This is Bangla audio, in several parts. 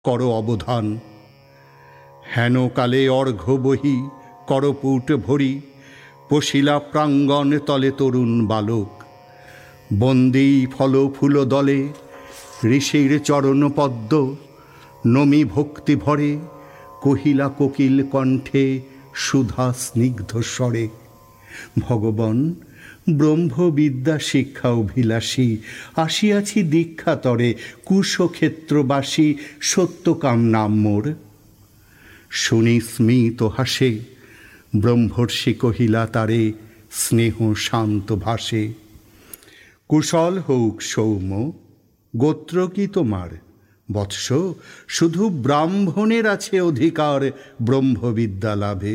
কর অবধান। হেন কালে অর্ঘ্য বহি করপুট ভরি, পশিলা প্রাঙ্গণ তলে তরুণ বালক। বন্দী ফল ফুল দলে ঋষির চরণ পদ্ম, নমি ভক্তি ভরে কহিলা কোকিল কণ্ঠে সুধা স্নিগ্ধ স্বরে। ভগবান, ব্রহ্মবিদ্যা শিক্ষা অভিলাষী, আসিয়াছি দীক্ষা তরে, কুশক্ষেত্রবাসী সত্যকাম নাম মোর। শুনি স্মিত হাসে ব্রহ্মর্ষি কহিলা তারে, স্নেহ শান্ত ভাসে। কুশল হউক সৌম্য, গোত্র কি তোমার? বৎস, শুধু ব্রাহ্মণের আছে অধিকার ব্রহ্মবিদ্যা লাভে।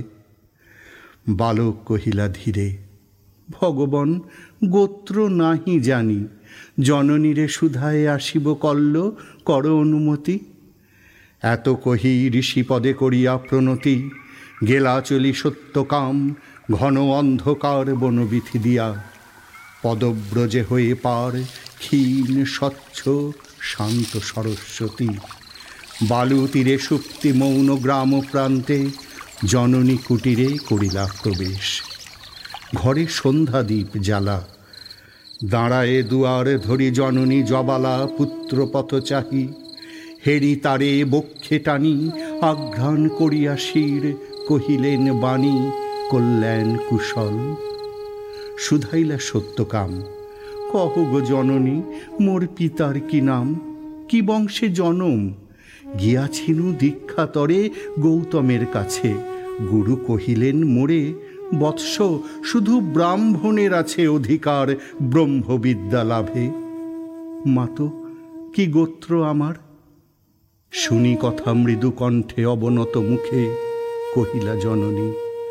বালক কহিলা ধীরে, ভগবান, গোত্র নাহি জানি, জননীরে সুধায় আসিব কল্ল, কর অনুমতি। এত কহি ঋষিপদে করিয়া প্রণতি, গেলা চলি সত্যকাম ঘন অন্ধকার বনবিথি দিয়া। পদব্রজে হয়ে পার ক্ষীণ স্বচ্ছ শান্ত সরস্বতী, বালু তীরে সুপ্তি মৌন গ্রাম প্রান্তে, জননী কুটিরে করিলা প্রবেশ। ঘরে সন্ধ্যাদীপ জ্বালা, দাঁড়ায়ে দুয়ার ধরি জননী জবালা পুত্রপথ চাহি। হেরি তারে বক্ষে টানি আঘ্রাণ করিয়া শির, কহিলেন বাণী কল্যাণ কুশল। শুধাইলা সত্যকাম, কহ গো জননী, মোর পিতার কি নাম, কি বংশে জনম? গিয়াছিনু দীক্ষা তরে গৌতমের কাছে, গুরু কহিলেন মোরে, বৎস, শুধু ব্রাহ্মণের আছে অধিকার ব্রহ্মবিদ্যা লাভে। মাতো, কি গোত্র আমার? শুনি কথা মৃদু কণ্ঠে অবনত মুখে কহিলা জননী,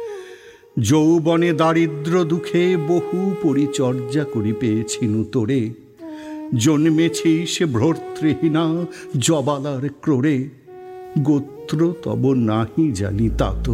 যৌবনে দারিদ্র দুঃখে বহু পরিচর্যা করি পেয়েছিনু তোরে, জন্মেছিস ভ্রাতৃহীনা জবালার ক্রোড়ে, গোত্র তব নাহি জানি তাত।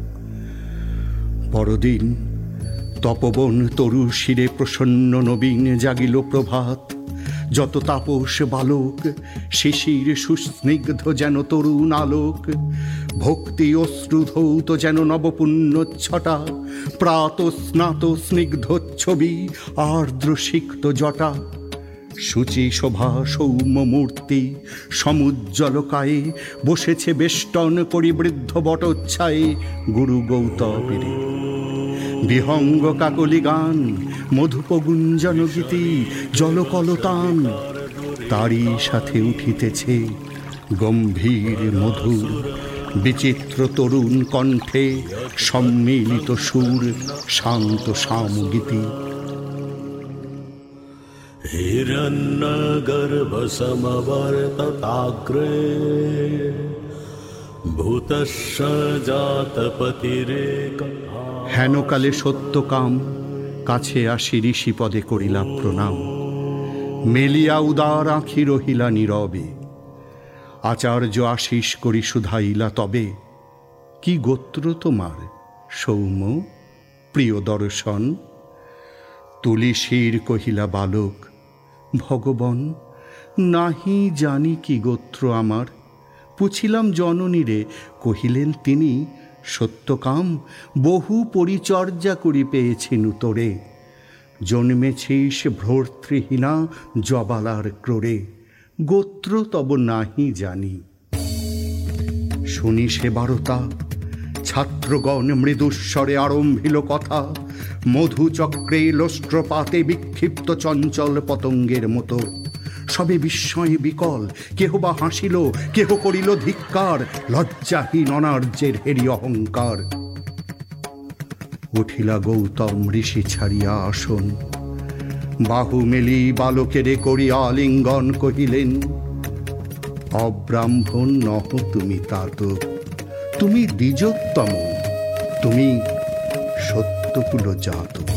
পরদিন তপবন তরু শিরে প্রসন্ন নবীন জাগিল প্রভাত। যত তাপস বালক শিশির সুস্নিগ্ধ যেন তরুণ আলোক, ভক্তি অশ্রুধৌত যেন নবপুণ্যচ্ছটা, প্রাত স্নাত স্নিগ্ধ ছবি আর্দ্র সিক্ত জটা। শুচি শোভা সৌম্য মূর্তি সমুজ্জ্বল কায়ে, বসেছে বেষ্টন করি বৃদ্ধ বটচ্ছায়ে গুরু গৌতমের। বিহঙ্গ কাকলি গান মধুপ গুঞ্জন গীতি জলকলতান, তারই সাথে উঠিতেছে গম্ভীর মধুর বিচিত্র তরুণ কণ্ঠে সম্মিলিত সুর শান্ত সামগীতি। হিরণ্যগর্ভ সমবর্ততাগ্রে ভূতস্য জাতপতিরেক। হেনকালে সত্যকাম কাছে আসি ঋষিপদে করিলা প্রণাম। মেলিয়া উদার আঁখি রহিলা নীরবে, আচার্য আশিস করি শুধাইলা তবে, কি গোত্র তোমার সৌম্য প্রিয় দর্শন? তুলিশির কহিলা বালক, ভগবান, নাহি জানি কি গোত্র আমার। পুছিলাম জননীরে, কহিলেন তিনি, সত্যকাম, বহু পরিচর্যা করি পেয়েছিনু তোরে, জন্মেছিস ভ্রাতৃহীনা জবালার ক্রোড়ে, গোত্র তব নাহি জানি। শুনি সে বারতা, ছাত্রগণ মৃদুস্বরে আরম্ভিল কথা। মধুচক্রে লস্ট্রপাতে বিক্ষিপ্ত চঞ্চল পতঙ্গের মতো, সবে বিস্ময়ে বিকল, কেহ বা হাসিল, কেহ করিল ধিক্কার, লজ্জাহীন অনার্যের হেরি অহংকার। উঠিলা গৌতম ঋষি ছাড়িয়া আসন, বাহু মেলি বালকেরে করিয়া আলিঙ্গন কহিলেন, অব্রাহ্মণ নহ তুমি তাত, তুমি দ্বিজোত্তম, তুমি সত্যকুল জাত।